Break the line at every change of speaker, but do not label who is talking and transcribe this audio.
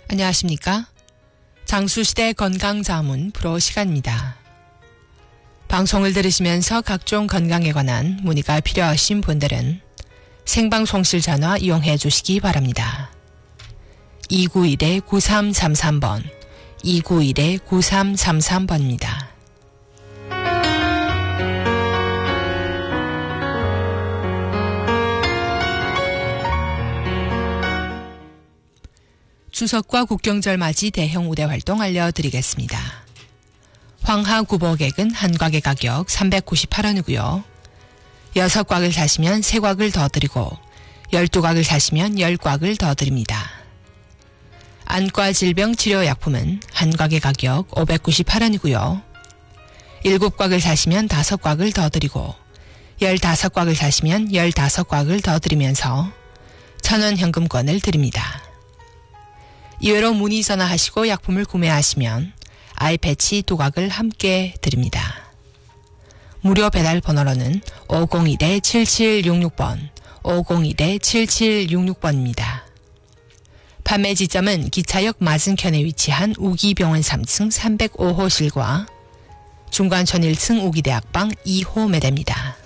안녕하십니까? 장수시대 건강자문 프로 시간입니다. 방송을 들으시면서 각종 건강에 관한 문의가 필요하신 분들은 생방송실 전화 이용해 주시기 바랍니다. 291-9333번, 291-9333번입니다. 추석과 국경절 맞이 대형 우대 활동 알려드리겠습니다. 황하 구보객은 한 곽의 가격 398원이고요. 6곽을 사시면 3곽을 더 드리고 12곽을 사시면 10곽을 더 드립니다. 안과 질병 치료약품은 한 곽의 가격 598원이고요. 7곽을 사시면 5곽을 더 드리고 15곽을 사시면 15곽을 더 드리면서 1,000원 현금권을 드립니다. 이외로 문의 전화하시고 약품을 구매하시면 아이패치 2곽을 함께 드립니다. 무료 배달 번호로는 501-7766번, 501-7766번입니다. 판매 지점은 기차역 맞은편에 위치한 우기병원 3층 305호실과 중관촌 1층 우기대학방 2호 매대입니다.